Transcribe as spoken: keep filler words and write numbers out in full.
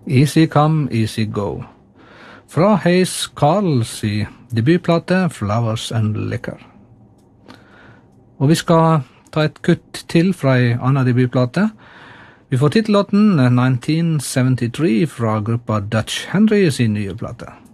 Easy Come, Easy Go. Fra Hayes Carls i debutplate Flowers and Liquor. Og vi skal ta et kutt til fra en annen debutplate. Vi får titellåten nineteen seventy-three fra gruppa Dutch Henry i sin nye plate.